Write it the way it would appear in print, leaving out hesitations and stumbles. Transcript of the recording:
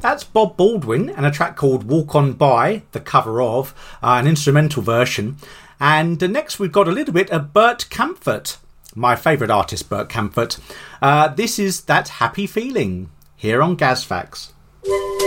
That's Bob Baldwin and a track called Walk On By, the cover of, an instrumental version. And next we've got a little bit of Bert Kaempfert, my favourite artist, Bert Kaempfert. This is That Happy Feeling, here on Gazfax.